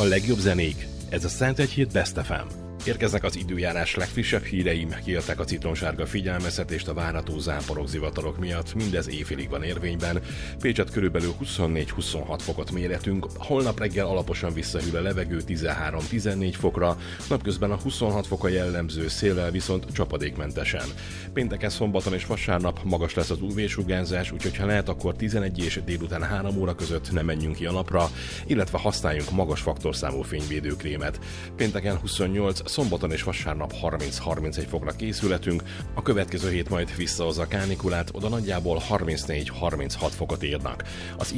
A legjobb zenék, ez a Szentegyhíd Best FM. Érkeznek az időjárás legfrissebb híreim, kiadták a citronsárga figyelmeztetést a várható záporok, zivatarok miatt, mindez éjfélig van érvényben. Pécset körülbelül 24-26 fokot mérhetünk, holnap reggel alaposan visszahűl a levegő 13-14 fokra, napközben a 26 fok a jellemző, széllel viszont csapadékmentesen. Pénteken, szombaton és vasárnap magas lesz az UV-sugárzás, úgyhogy ha lehet, akkor 11 és délután 3 óra között ne menjünk ki a napra, illetve használjunk magas faktorszámú fényvédőkrémet. Pénteken 28, szombaton és vasárnap 30-31 fokra készülhetünk, a következő hét majd visszahozza a kánikulát, oda nagyjából 34-36 fokot érnek. Az